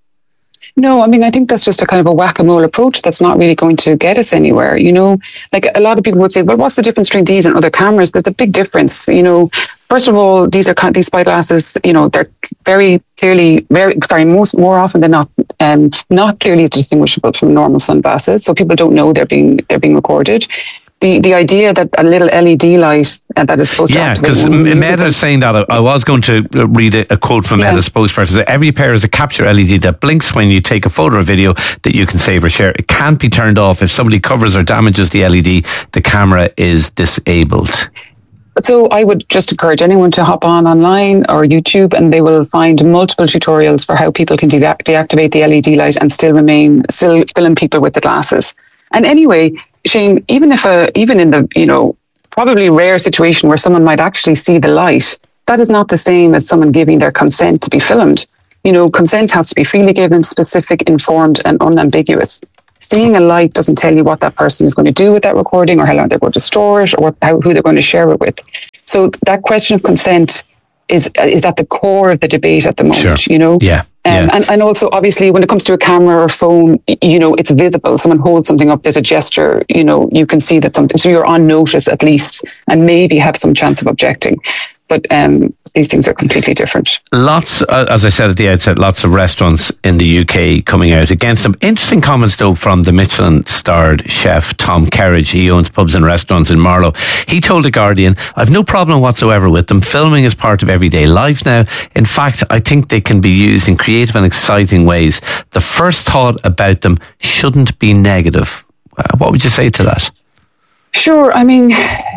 No, I mean, I think that's just a kind of a whack-a-mole approach that's not really going to get us anywhere. You know, like a lot of people would say, well, what's the difference between these and other cameras? There's a big difference. You know, first of all, these are these spy glasses, you know, they're very clearly, very sorry, most more often than not, um, not clearly distinguishable from normal sunglasses. So people don't know they're being they're being recorded. The the idea that a little L E D light uh, that is supposed yeah, to because Meta is saying that. I, I was going to read a, a quote from yeah. Meta's spokesperson. That every pair is a capture L E D that blinks when you take a photo or video that you can save or share. It can't be turned off. If somebody covers or damages the L E D, the camera is disabled. So I would just encourage anyone to hop on online or YouTube, and they will find multiple tutorials for how people can de- deactivate the L E D light and still remain, still film people with the glasses. And anyway, Shane, even if a, even in the, you know, probably rare situation where someone might actually see the light, that is not the same as someone giving their consent to be filmed. You know, consent has to be freely given, specific, informed, and unambiguous. Seeing a light doesn't tell you what that person is going to do with that recording, or how long they're going to store it, or what, how, who they're going to share it with. So that question of consent is is at the core of the debate at the moment. Sure. You know, yeah. Um, yeah. and, and also, obviously, when it comes to a camera or phone, you know, it's visible. Someone holds something up, there's a gesture, you know, you can see that something, so you're on notice at least, and maybe have some chance of objecting. But um, these things are completely different. Lots, uh, as I said at the outset, lots of restaurants in the U K coming out against them. Interesting comments, though, from the Michelin-starred chef Tom Kerridge. He owns pubs and restaurants in Marlow. He told The Guardian, "I've no problem whatsoever with them. Filming is part of everyday life now. In fact, I think they can be used in creative and exciting ways. The first thought about them shouldn't be negative." Uh, what would you say to that? Sure. I mean,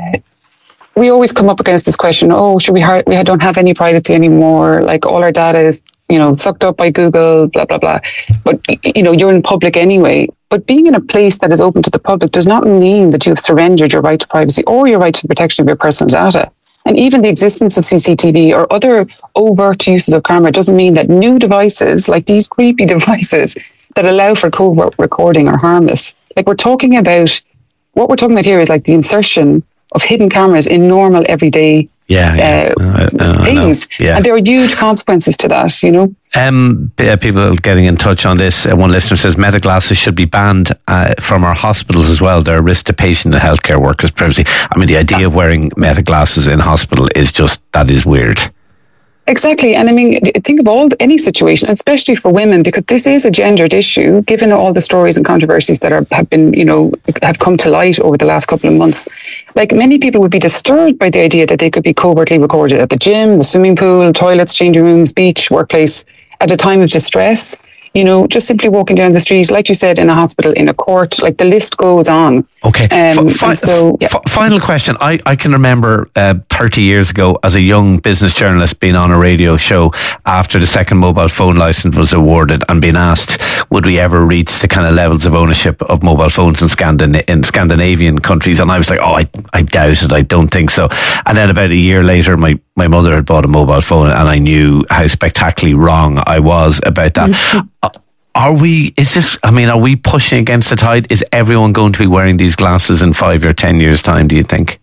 we always come up against this question, oh, should we, hard, we don't have any privacy anymore? Like, all our data is, you know, sucked up by Google, blah, blah, blah. But, you know, you're in public anyway. But being in a place that is open to the public does not mean that you have surrendered your right to privacy or your right to the protection of your personal data. And even the existence of C C T V or other overt uses of camera doesn't mean that new devices, like these creepy devices that allow for covert recording, are harmless. Like, we're talking about, what we're talking about here is like the insertion of hidden cameras in normal everyday yeah, yeah. Uh, uh, uh, things. Yeah. And there are huge consequences to that, you know. Um, people getting in touch on this. Uh, one listener says meta glasses should be banned uh, from our hospitals as well. They're a risk to patient and healthcare workers' privacy. I mean, the idea of wearing meta glasses in hospital is just, that is weird. Exactly. And I mean, think of all any situation, especially for women, because this is a gendered issue, given all the stories and controversies that are, have been, you know, have come to light over the last couple of months. Like, many people would be disturbed by the idea that they could be covertly recorded at the gym, the swimming pool, toilets, changing rooms, beach, workplace, at a time of distress. You know, just simply walking down the street, like you said, in a hospital, in a court, like the list goes on. Okay. Um, F- fi- so, yeah. f- final question. I, I can remember uh, thirty years ago as a young business journalist being on a radio show after the second mobile phone license was awarded and being asked, would we ever reach the kind of levels of ownership of mobile phones in, Scandin- in Scandinavian countries? And I was like, oh, I, I doubt it. I don't think so. And then about a year later, my, my mother had bought a mobile phone and I knew how spectacularly wrong I was about that. Mm-hmm. Uh, Are we, is this, I mean, are we pushing against the tide? Is everyone going to be wearing these glasses in five or ten years' time, do you think?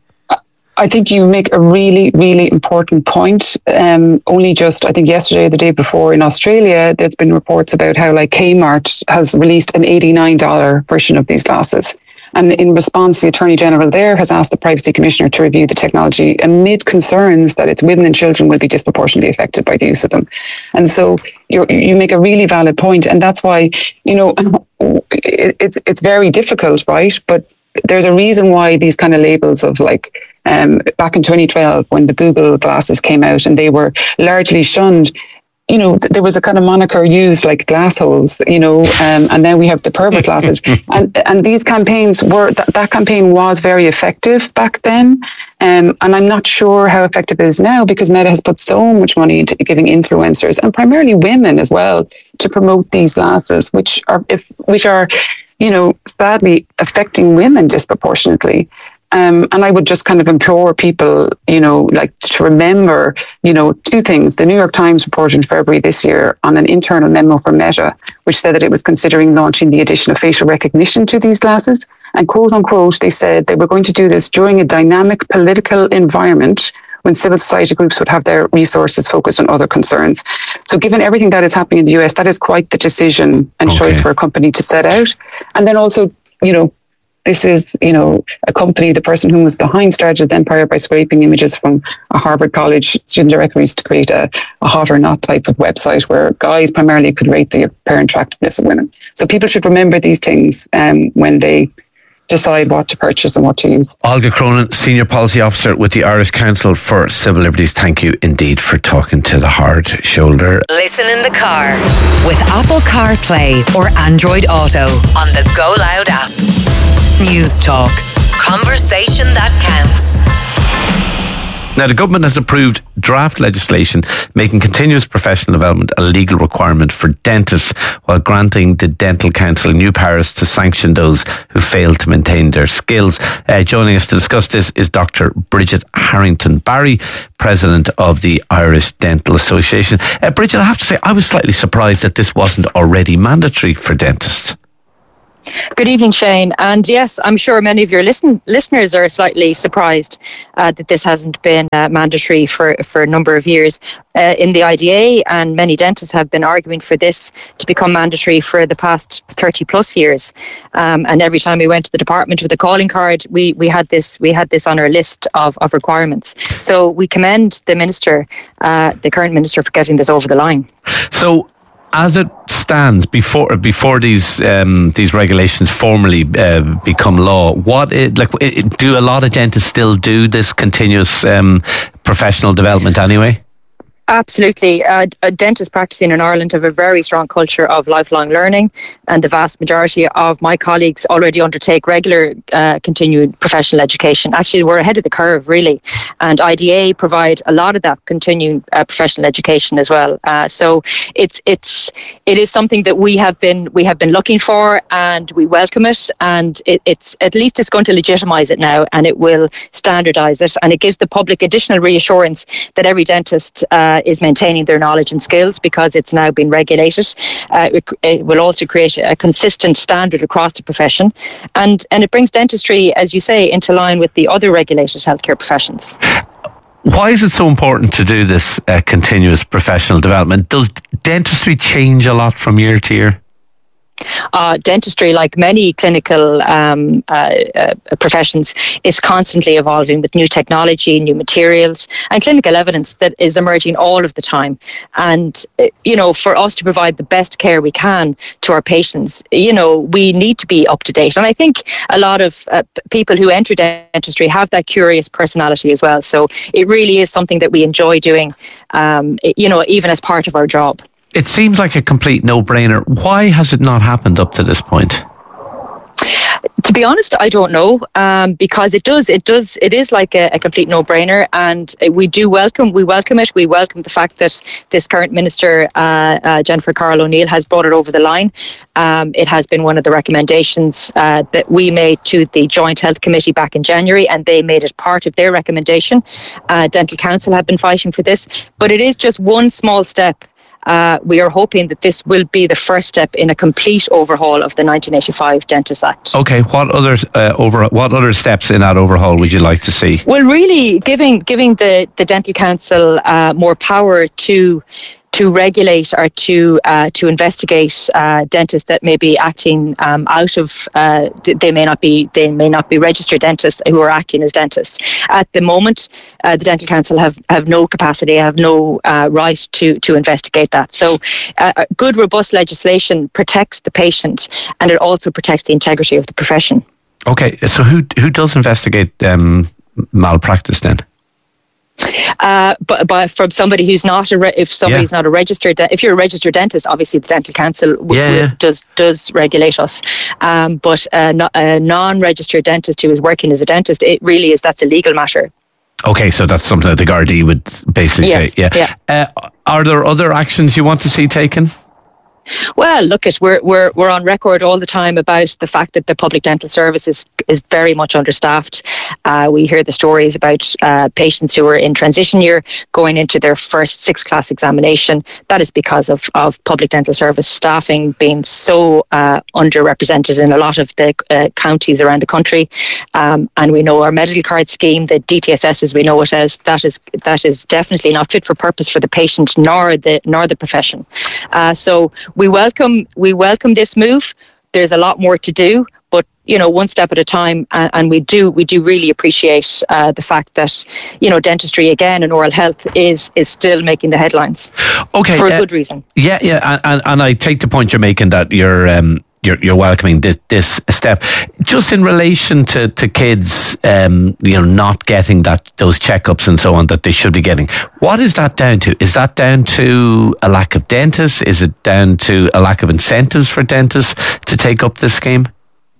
I think you make a really, really important point. Um, only just, I think yesterday or the day before in Australia, there's been reports about how, like, Kmart has released an eighty-nine dollars version of these glasses. And in response, the Attorney General there has asked the Privacy Commissioner to review the technology amid concerns that its women and children will be disproportionately affected by the use of them. And so you you make a really valid point, and that's why, you know, it, it's it's very difficult, right? But there's a reason why these kind of labels of, like, um, back in twenty twelve when the Google glasses came out and they were largely shunned. You know, th- there was a kind of moniker used, like glass holes, you know, um, and then we have the pervert glasses. and and these campaigns were, th- that campaign was very effective back then. Um, and I'm not sure how effective it is now, because Meta has put so much money into giving influencers, and primarily women as well, to promote these glasses, which are, if, which are, you know, sadly affecting women disproportionately. Um, and I would just kind of implore people, you know, like, to remember, you know, two things. The New York Times reported in February this year on an internal memo from Meta, which said that it was considering launching the addition of facial recognition to these glasses. And quote unquote, they said they were going to do this during a dynamic political environment when civil society groups would have their resources focused on other concerns. So given everything that is happening in the U S, that is quite the decision and okay. choice for a company to set out. And then also, you know, this is, you know, a company, the person who was behind Strategies Empire by scraping images from a Harvard College student directories to create a, a hot or not type of website where guys primarily could rate the apparent attractiveness of women. So people should remember these things um, when they decide what to purchase and what to use. Olga Cronin, Senior Policy Officer with the Irish Council for Civil Liberties, thank you indeed for talking to The Hard Shoulder. Listen in the car with Apple CarPlay or Android Auto on the Go Loud app. News Talk. Conversation that counts. Now, the government has approved draft legislation making continuous professional development a legal requirement for dentists, while granting the Dental Council new powers to sanction those who fail to maintain their skills. Uh, joining us to discuss this is Doctor Bridget Harrington-Barry, President of the Irish Dental Association. Uh, Bridget, I have to say, I was slightly surprised that this wasn't already mandatory for dentists. Good evening, Shane. And yes, I'm sure many of your listen, listeners are slightly surprised uh, that this hasn't been uh, mandatory for, for a number of years. Uh, in the I D A, and many dentists have been arguing for this to become mandatory for the past thirty plus years. Um, and every time we went to the department with a calling card, we, we had this we had this on our list of, of requirements. So we commend the minister, uh, the current minister, for getting this over the line. So, as it stands before before these um, these regulations formally uh, become law, what it, like it, do a lot of dentists still do this continuous um, professional development anyway? Absolutely. Uh, dentists practicing in Ireland have a very strong culture of lifelong learning, and the vast majority of my colleagues already undertake regular uh, continued professional education. Actually, we're ahead of the curve, really, and I D A provide a lot of that continuing uh, professional education as well. Uh, so it's it's it is something that we have been we have been looking for, and we welcome it. And it, it's at least it's going to legitimise it now, and it will standardise it, and it gives the public additional reassurance that every dentist Uh, is maintaining their knowledge and skills because it's now been regulated. Uh, it, it will also create a consistent standard across the profession, and, and it brings dentistry, as you say, into line with the other regulated healthcare professions. Why is it so important to do this uh, continuous professional development? Does dentistry change a lot from year to year? Uh, dentistry, like many clinical um, uh, uh, professions, is constantly evolving with new technology, new materials, and clinical evidence that is emerging all of the time. And, uh, you know, for us to provide the best care we can to our patients, you know, we need to be up to date. And I think a lot of uh, people who enter dentistry have that curious personality as well. So it really is something that we enjoy doing, um, you know, even as part of our job. It seems like a complete no-brainer. Why has it not happened up to this point? To be honest, I don't know, um, because it does, it does, it is like a, a complete no-brainer, and we do welcome, we welcome it. We welcome the fact that this current minister, uh, uh, Jennifer Carroll O'Neill, has brought it over the line. Um, it has been one of the recommendations uh, that we made to the Joint Health Committee back in January, and they made it part of their recommendation. Uh, Dental Council have been fighting for this, but it is just one small step. Uh, we are hoping that this will be the first step in a complete overhaul of the nineteen eighty-five Dentists Act. Okay, what other uh, over what other steps in that overhaul would you like to see? Well, really, giving giving the the Dental Council uh, more power to. to regulate or to uh, to investigate uh, dentists that may be acting um, out of uh, they may not be they may not be registered dentists who are acting as dentists. At the moment, uh, the Dental Council have, have no capacity, have no uh, right to to investigate that. So, uh, good robust legislation protects the patient, and it also protects the integrity of the profession. Okay, so who who does investigate um, malpractice then? Uh, but, but from somebody who's not a re- if somebody's yeah. not a registered de- if you're a registered dentist, obviously the Dental Council w- yeah, yeah. w- does does regulate us. Um, but uh, no, a non-registered dentist who is working as a dentist, it really is that's a legal matter. Okay, so that's something that the Gardaí would basically yes, say. Yeah. yeah. Uh, are there other actions you want to see taken? Well, look, at we're we're we're on record all the time about the fact that the public dental service is, is very much understaffed. Uh, we hear the stories about uh, patients who are in transition year going into their first sixth class examination. That is because of, of public dental service staffing being so uh, underrepresented in a lot of the uh, counties around the country. Um, and we know our medical card scheme, the D T S S as we know it as, that is that is definitely not fit for purpose for the patient nor the nor the profession. Uh, so. We welcome we welcome this move. There's a lot more to do, but you know, one step at a time. And, and we do we do really appreciate uh, the fact that you know dentistry again and oral health is is still making the headlines. Okay, for a uh, good reason. Yeah, yeah, and, and, and I take the point you're making that you're. Um, You're, you're welcoming this, this step. Just in relation to, to kids, um, you know, not getting that those checkups and so on that they should be getting. What is that down to? Is that down to a lack of dentists? Is it down to a lack of incentives for dentists to take up this scheme?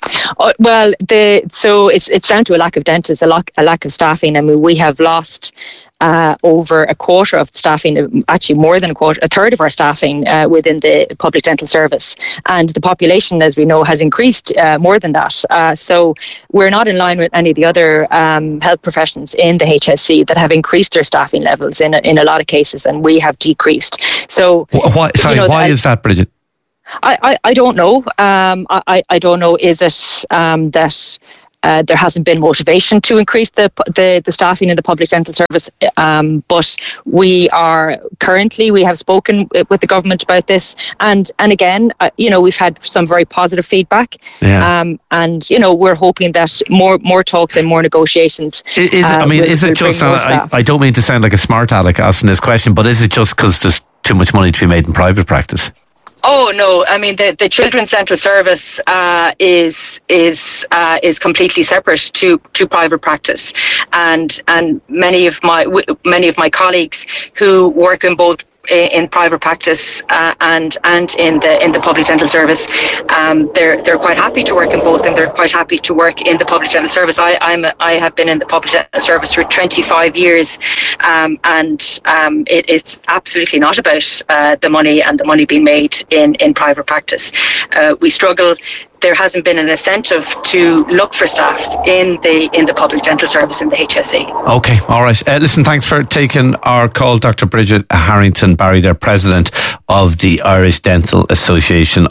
Oh, well, the so it's it's down to a lack of dentists, a lack a lack of staffing. I mean, we have lost uh, over a quarter of staffing, actually more than a quarter, a third of our staffing uh, within the public dental service, and the population, as we know, has increased uh, more than that. Uh, so we're not in line with any of the other um, health professions in the H S C that have increased their staffing levels in a, in a lot of cases, and we have decreased. So, why? Sorry, you know, why that, is that, Bridget? I, I, I don't know. Um, I, I don't know. Is it um, that uh, there hasn't been motivation to increase the the, the staffing in the public dental service? Um, but we are currently, we have spoken with the government about this. And, and again, uh, you know, we've had some very positive feedback. Yeah. Um, and, you know, we're hoping that more more talks and more negotiations. Is it, uh, I mean, will, is it just, uh, I, I don't mean to sound like a smart aleck asking this question, but is it just because there's too much money to be made in private practice? Oh no! I mean, the, the children's dental service uh, is is uh, is completely separate to, to private practice, and and many of my many of my colleagues who work in both in private practice uh, and and in the in the public dental service, um, they're they're quite happy to work in both, and they're quite happy to work in the public dental service. I I'm a, I have been in the public dental service for twenty-five years, um, and um, it, it's absolutely not about uh, the money and the money being made in in private practice. Uh, we struggle. There hasn't been an incentive to look for staff in the in the public dental service in the H S C. Okay, all right. Uh, listen, thanks for taking our call, Doctor Bridget Harrington Barry, their president of the Irish Dental Association.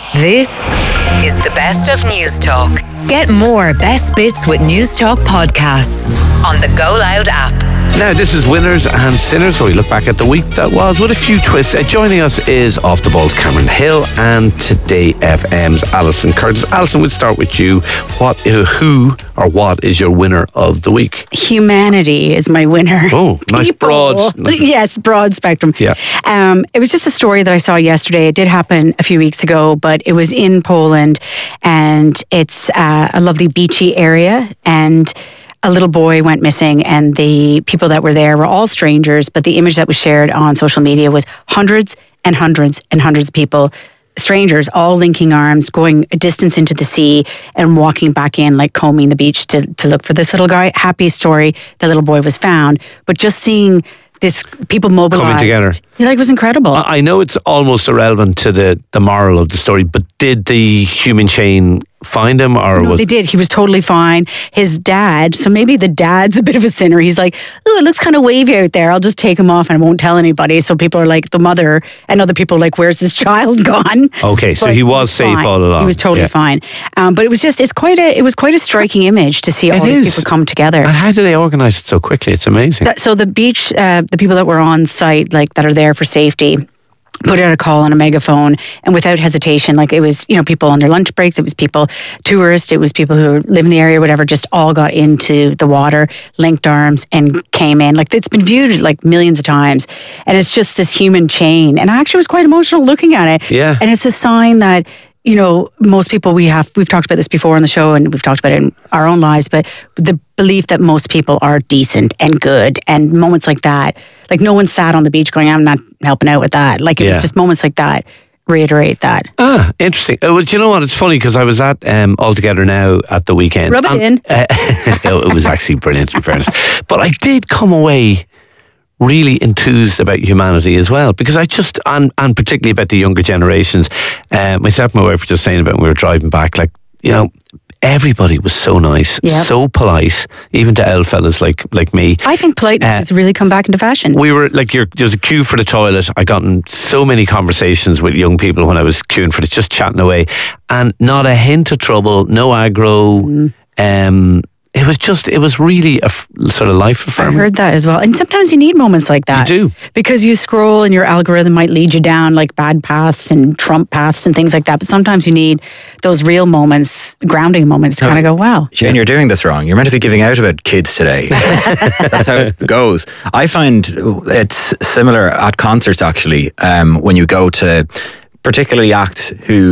This is the best of News Talk. Get more best bits with News Talk podcasts on the Go Loud app. Now, this is Winners and Sinners, where we look back at the week that was with a few twists. Uh, joining us is Off the Ball's Cameron Hill and Today F M's Alison Curtis. Alison, we'll start with you. What, uh, who or what is your winner of the week? Humanity is my winner. Oh, nice People. broad. Yes, broad spectrum. Yeah. Um, it was just a story that I saw yesterday. It did happen a few weeks ago, but it was in Poland, and it's uh, a lovely beachy area, and a little boy went missing, and the people that were there were all strangers, but the image that was shared on social media was hundreds and hundreds and hundreds of people, strangers, all linking arms, going a distance into the sea and walking back in, like combing the beach to, to look for this little guy. Happy story, the little boy was found, but just seeing this, people mobilized. Coming together. Like, it was incredible. I know it's almost irrelevant to the, the moral of the story, but did the human chain find him, or no, was they did? He was totally fine. His dad, so maybe the dad's a bit of a sinner. He's like, oh, it looks kind of wavy out there. I'll just take him off and I won't tell anybody. So people are like, the mother and other people are like, where's this child gone? Okay, so but he was safe fine. all along. He was totally Yeah. fine. Um, but it was just, it's quite a, it was quite a striking image to see all It these is. people come together. And how do they organise it so quickly? It's amazing. That- so the beach, uh, the people that were on site, like that are there for safety, put out a call on a megaphone, and without hesitation, like it was, you know, people on their lunch breaks, it was people, tourists, it was people who live in the area, whatever, just all got into the water, linked arms, and came in. Like, it's been viewed like millions of times, and it's just this human chain. And I actually was quite emotional looking at it. Yeah. And it's a sign that, you know, most people, we have, we've talked about this before on the show, and we've talked about it in our own lives, but the belief that most people are decent and good, and moments like that, like no one sat on the beach going, I'm not helping out with that. Like, it Yeah. was just moments like that reiterate that. Ah, interesting. Uh, well, do you know what? It's funny because I was at um, All Together Now at the weekend. Rub it and, in. Uh, it was actually brilliant, in fairness. But I did come away really enthused about humanity as well, because I just, and, and particularly about the younger generations. Uh, myself and my wife were just saying about when we were driving back, like, you know, everybody was so nice, Yep. so polite, even to old fellas like like me. I think politeness Uh, has really come back into fashion. We were like, you're, there's a queue for the toilet. I got in so many conversations with young people when I was queuing for it, just chatting away, and not a hint of trouble, no aggro. Mm. Um, it was just, it was really a f- sort of life I affirming. heard that as well. And sometimes you need moments like that. You do. Because you scroll and your algorithm might lead you down like bad paths and Trump paths and things like that. But sometimes you need those real moments, grounding moments to No. kind of go, wow. Shane, you're doing this wrong. You're meant to be giving out about kids today. That's how it goes. I find it's similar at concerts, actually, um, when you go to particularly acts who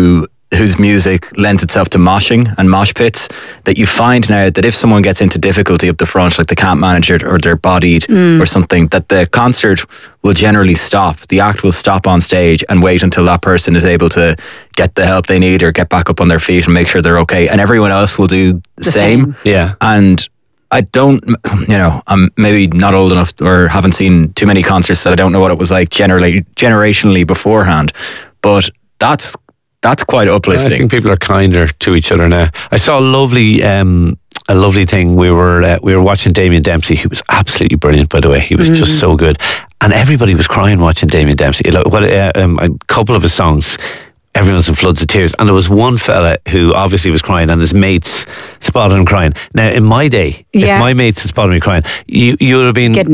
whose music lends itself to moshing and mosh pits, that you find now that if someone gets into difficulty up the front, like they can't manage it or they're bodied Mm. or something, that the concert will generally stop. The act will stop on stage and wait until that person is able to get the help they need or get back up on their feet and make sure they're okay. And everyone else will do the, The same. same. Yeah. And I don't, you know, I'm maybe not old enough or haven't seen too many concerts that I don't know what it was like generally, generationally beforehand. But that's that's quite uplifting. I think people are kinder to each other now. I saw a lovely, um, a lovely thing. We were uh, we were watching Damien Dempsey, who was absolutely brilliant, by the way. He was Mm. just so good, and everybody was crying watching Damien Dempsey. Like, what, uh, um, a couple of his songs, everyone's in floods of tears, and there was one fella who obviously was crying, and his mates spotted him crying. Now, in my day, Yeah. if my mates had spotted me crying, you you would have been Getting